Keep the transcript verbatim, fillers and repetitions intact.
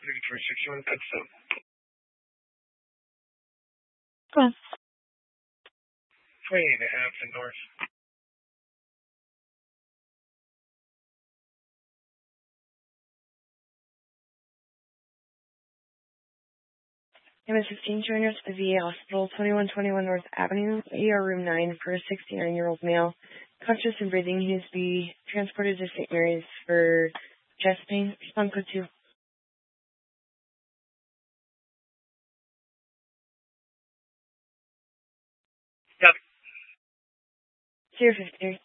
three four six one, that's up. Go on. twenty-eight and a half to north. M S fifteen, join us at the V A Hospital, twenty-one twenty-one North Avenue, E R Room nine, for a sixty-nine-year-old male. Conscious and breathing, he needs to be transported to Saint Mary's for chest pain. Respond code two. Yep. zero fifty-three.